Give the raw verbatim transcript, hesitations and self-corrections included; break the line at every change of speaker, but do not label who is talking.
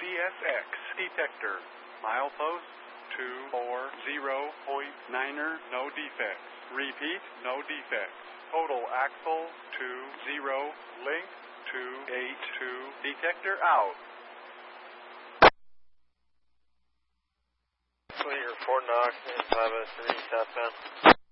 S X detector. Milepost two four zero point niner, no defects. Repeat, no defects. Total axle two zero, link two eight two, detector out.
Clear, Fort Knox, five oh three southbound.